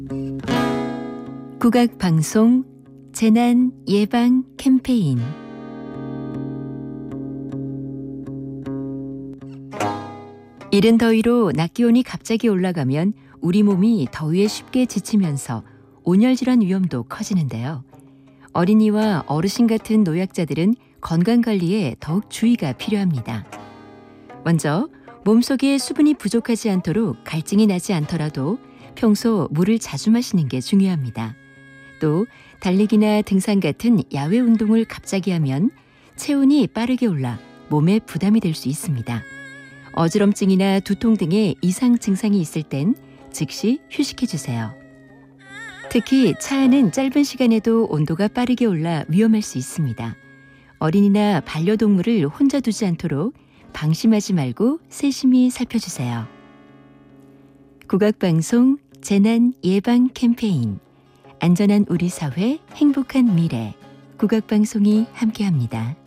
국악방송 재난 예방 캠페인. 이른 더위로 낮 기온이 갑자기 올라가면 우리 몸이 더위에 쉽게 지치면서 온열 질환 위험도 커지는데요. 어린이와 어르신 같은 노약자들은 건강관리에 더욱 주의가 필요합니다. 먼저 몸속에 수분이 부족하지 않도록 갈증이 나지 않더라도 평소 물을 자주 마시는 게 중요합니다. 또 달리기나 등산 같은 야외 운동을 갑자기 하면 체온이 빠르게 올라 몸에 부담이 될 수 있습니다. 어지럼증이나 두통 등의 이상 증상이 있을 땐 즉시 휴식해 주세요. 특히 차 안은 짧은 시간에도 온도가 빠르게 올라 위험할 수 있습니다. 어린이나 반려동물을 혼자 두지 않도록 방심하지 말고 세심히 살펴주세요. 국악방송 재난 예방 캠페인. 안전한 우리 사회, 행복한 미래. 국악방송이 함께합니다.